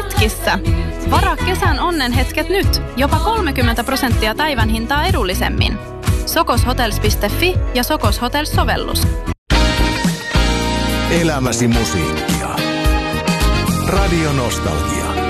hetkissä. Varaa kesän onnenhetket nyt. Jopa 30% päivän hintaa edullisemmin. Sokoshotels.fi ja Sokos Hotels-sovellus. Elämäsi musiikkia. Radio Nostalgia.